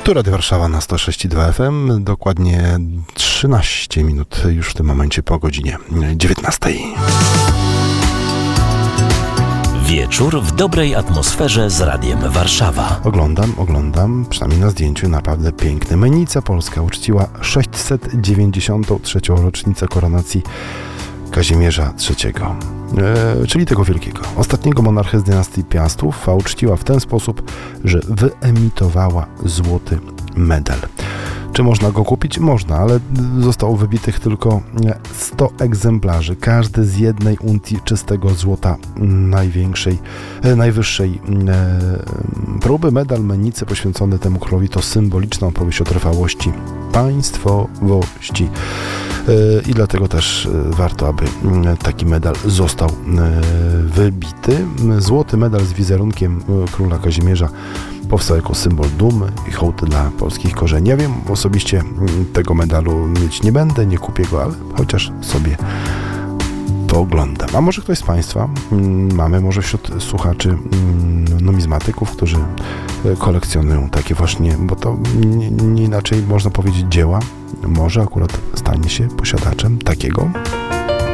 Tu Radio Warszawa na 106,2 FM, dokładnie 13 minut już w tym momencie po godzinie 19. Wieczór w dobrej atmosferze z Radiem Warszawa. Oglądam, przynajmniej na zdjęciu, naprawdę piękne. Mennica Polska uczciła 693. rocznicę koronacji Kazimierza III, czyli tego wielkiego, ostatniego monarchy z dynastii Piastów, a uczciła w ten sposób, że wyemitowała złoty medal. Czy można go kupić? Można, ale zostało wybitych tylko 100 egzemplarzy. Każdy z jednej uncji czystego złota najwyższej próby. Medal Mennicy poświęcony temu królowi to symboliczna opowieść o trwałości państwowości. I dlatego też warto, aby taki medal został wybity. Złoty medal z wizerunkiem króla Kazimierza powstał jako symbol dumy i hołd dla polskich korzeni. Ja wiem, osobiście tego medalu mieć nie będę, nie kupię go, ale chociaż sobie pooglądam. A może ktoś z Państwa, mamy może wśród słuchaczy numizmatyków, którzy kolekcjonują takie właśnie, bo to nie inaczej można powiedzieć dzieła, może akurat stanie się posiadaczem takiego